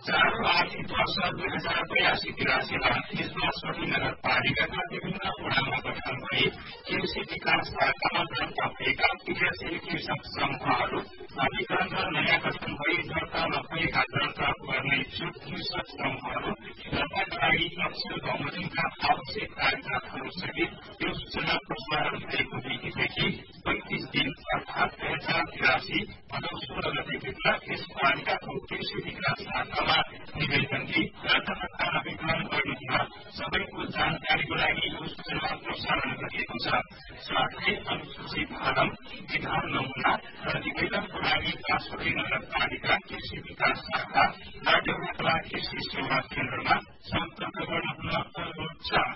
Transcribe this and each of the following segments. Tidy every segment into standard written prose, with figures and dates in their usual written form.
चालू आर्थिक वर्ष 2082-83 यसमा सोही नगरपालिकाका विभिन्न वडामा गठन भई कृषि विकास शाखामा दर्ताएका क्रियाशील कृषक समूहहरू अधिकरण र नयाँ गठन भई दर्ता नभएका दर्ता गर्ने इच्छुक कृषक समूहहरू दर्ताका लागि तफसिल बमोजिमका आवश्यक कागजातहरूसहित यो सूचना प्रसारण भएको मितिदेखि 35 दिन अर्थात् 2083 भदौ 16 गतेभित्र यस पालिकाको कृषि विकास शाखामा निवेदन दिई दर्ता नवीकरण गर्नुहुन सबैको जानकारीको लागि यो सूचना प्रसारण गरिएको छ। साथै अनुसूची फारम विधान नमुना र निवेदनको लागि कास्की नगरपालिका कृषि विकास शाखा नाट्यवला कृषि सेवा केन्द्रमा सम्पर्क गर्नुहुन अनुरोध छ।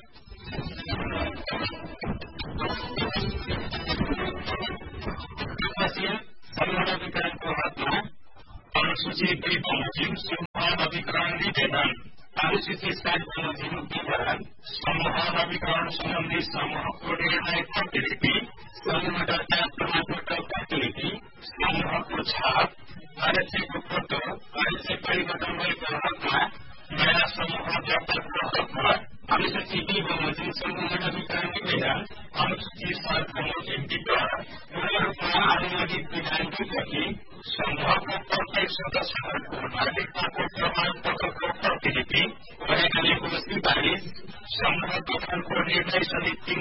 नवीकरणको हकमा अनुसूची 2 बमोजिम समूह नवीकरण निवेदन अनुसूची 7 बमोजिम विवरण समूह नवीकरण सम्बन्धी समूहको निर्णय प्रतिलिपि समूह दर्ता प्रमाणपत्र प्रतिलिपि समूहको छाप अध्यक्षको फोटो अध्यक्ष परिवर्तन भएको हकमा नयाँ समूह दर्ताको हकमा अनुसूची 2 बमोजिम समूह नवीकरण निवेदन अनुसूची 7 बमोजिम विवरण पूर्ण रूपमा अनुमोदित विधानदेखि समूहको प्रत्येक सदस्यहरूको नागरिकताको प्रमाणपत्रको प्रतिलिपि गरेको सिफारिस समूह गठनको निर्णय सहित 3